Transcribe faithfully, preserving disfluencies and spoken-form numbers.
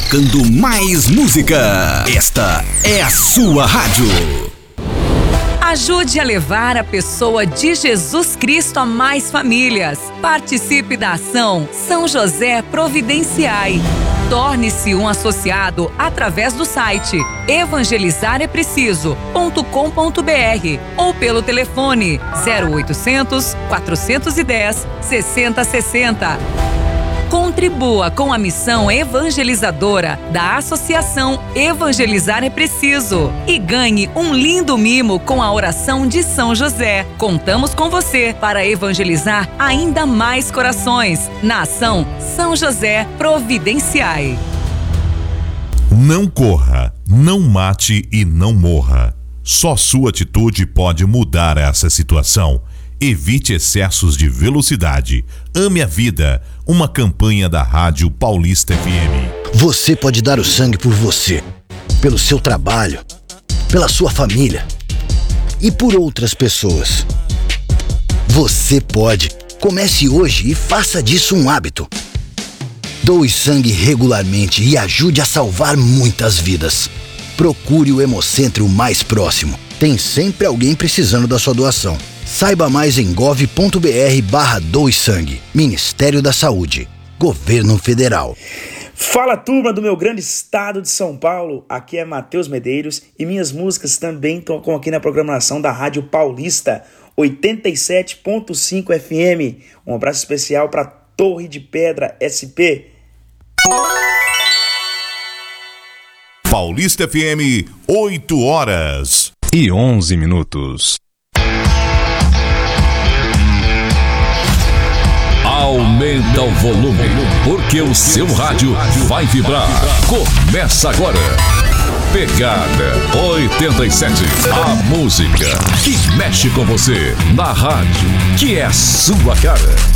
tocando mais música. Esta é a sua rádio. Ajude a levar a pessoa de Jesus Cristo a mais famílias. Participe da ação São José Providenciai. Torne-se um associado através do site evangelizar é preciso ponto com ponto br ou pelo telefone zero oitocentos, quatrocentos e dez, sessenta sessenta. Contribua com a missão evangelizadora da Associação Evangelizar é Preciso e ganhe um lindo mimo com a oração de São José. Contamos com você para evangelizar ainda mais corações na ação São José Providenciai. Não corra, não mate e não morra. Só sua atitude pode mudar essa situação. Evite excessos de velocidade. Ame a vida. Uma campanha da Rádio Paulista F M. Você pode dar o sangue por você, pelo seu trabalho, pela sua família e por outras pessoas. Você pode. Comece hoje e faça disso um hábito. Doe sangue regularmente e ajude a salvar muitas vidas. Procure o Hemocentro mais próximo. Tem sempre alguém precisando da sua doação. Saiba mais em gov ponto br barra doe sangue. Ministério da Saúde. Governo Federal. Fala, turma do meu grande estado de São Paulo. Aqui é Matheus Medeiros e minhas músicas também tocam aqui na programação da Rádio Paulista oitenta e sete ponto cinco F M. Um abraço especial para Torre de Pedra S P. Paulista F M, oito horas e onze minutos. Aumenta o volume, porque o seu rádio vai vibrar. Começa agora. Pegada oitenta e sete. A música que mexe com você na rádio, que é a sua cara.